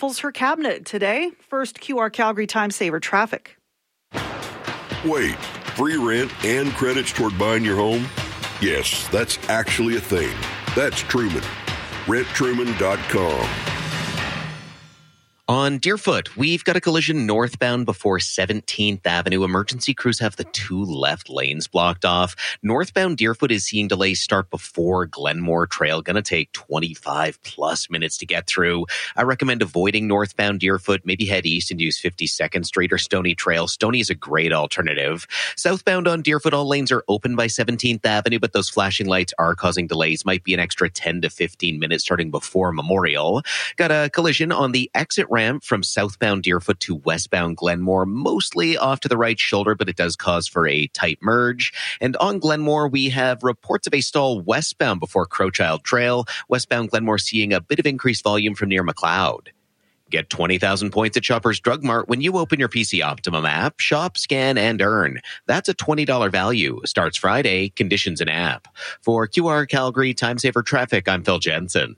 shuffles her cabinet today. First, QR Calgary Time Saver traffic. Wait, free rent and credits toward buying your home? Yes, that's actually a thing. That's Truman. RentTruman.com. On Deerfoot, we've got a collision northbound before 17th Avenue. Emergency crews have the two left lanes blocked off. Northbound Deerfoot is seeing delays start before Glenmore Trail. Going to take 25 plus minutes to get through. I recommend avoiding northbound Deerfoot. Maybe head east and use 52nd Street or Stony Trail. Stony is a great alternative. Southbound on Deerfoot, all lanes are open by 17th Avenue, but those flashing lights are causing delays. Might be an extra 10 to 15 minutes starting before Memorial. Got a collision on the exit ramp from southbound Deerfoot to westbound Glenmore, mostly off to the right shoulder, but it does cause for a tight merge. And on Glenmore, we have reports of a stall westbound before Crowchild Trail. Westbound Glenmore seeing a bit of increased volume from near McLeod. Get 20,000 points at Shoppers Drug Mart when you open your PC Optimum app. Shop, scan, and earn. That's a $20 value. Starts Friday. Conditions in app. For QR Calgary Time Saver Traffic, I'm Phil Jensen.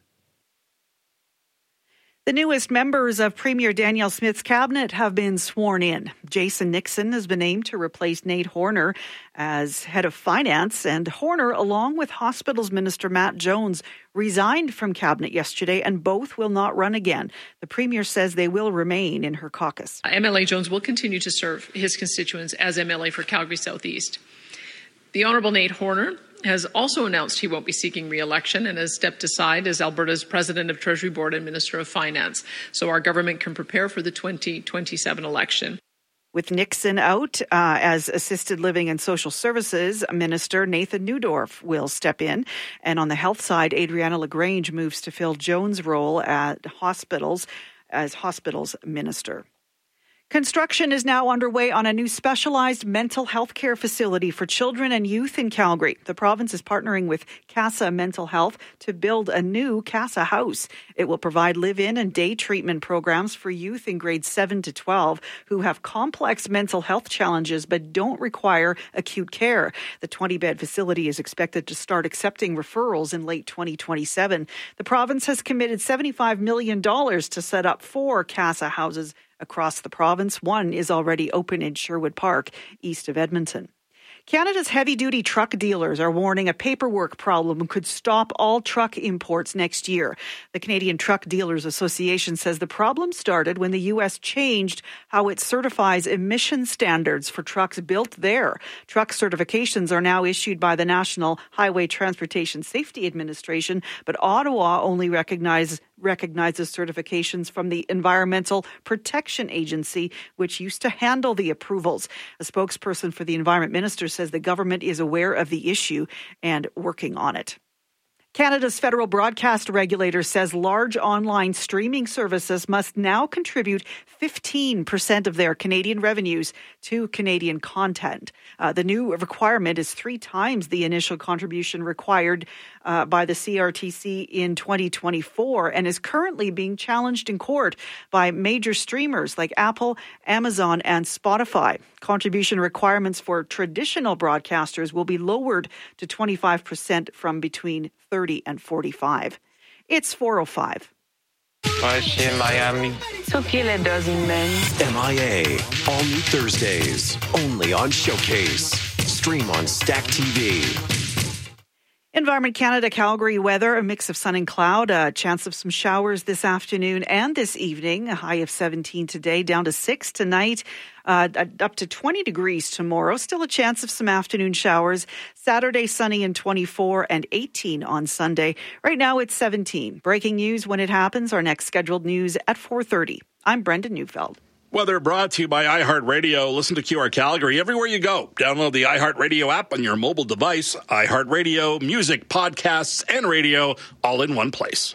The newest members of Premier Danielle Smith's cabinet have been sworn in. Jason Nixon has been named to replace Nate Horner as head of finance, and Horner, along with Hospitals Minister Matt Jones, resigned from cabinet yesterday, and both will not run again. The Premier says they will remain in her caucus. MLA Jones will continue to serve his constituents as MLA for Calgary Southeast. The Honourable Nate Horner has also announced he won't be seeking re-election and has stepped aside as Alberta's President of Treasury Board and Minister of Finance, so our government can prepare for the 2027 election. With Nixon out as Assisted Living and Social Services Minister, Nathan Neudorf will step in. And on the health side, Adriana LaGrange moves to fill Jones' role at hospitals as Hospitals Minister. Construction is now underway on a new specialized mental health care facility for children and youth in Calgary. The province is partnering with CASA Mental Health to build a new CASA house. It will provide live-in and day treatment programs for youth in grades 7 to 12 who have complex mental health challenges but don't require acute care. The 20-bed facility is expected to start accepting referrals in late 2027. The province has committed $75 million to set up 4 CASA houses across the province. One is already open in Sherwood Park, east of Edmonton. Canada's heavy-duty truck dealers are warning a paperwork problem could stop all truck imports next year. The Canadian Truck Dealers Association says the problem started when the U.S. changed how it certifies emission standards for trucks built there. Truck certifications are now issued by the National Highway Transportation Safety Administration, but Ottawa only recognizes certifications from the Environmental Protection Agency, which used to handle the approvals. A spokesperson for the Environment Minister says the government is aware of the issue and working on it. Canada's federal broadcast regulator says large online streaming services must now contribute 15% of their Canadian revenues to Canadian content. The new requirement is 3 times the initial contribution required by the CRTC in 2024 and is currently being challenged in court by major streamers like Apple, Amazon, and Spotify. Contribution requirements for traditional broadcasters will be lowered to 25% from between 30 and 45. It's 4:05. In Miami. So kill a dozen men. MIA. All new Thursdays. Only on Showcase. Stream on Stack TV. Environment Canada Calgary weather, a mix of sun and cloud, a chance of some showers this afternoon and this evening, a high of 17 today, down to 6 tonight, up to 20 degrees tomorrow. Still a chance of some afternoon showers. Saturday, sunny and 24 and 18 on Sunday. Right now it's 17. Breaking news when it happens. Our next scheduled news at 4:30. I'm Brendan Neufeld. Weather brought to you by iHeartRadio. Listen to QR Calgary everywhere you go. Download the iHeartRadio app on your mobile device. iHeartRadio, music, podcasts, and radio all in one place.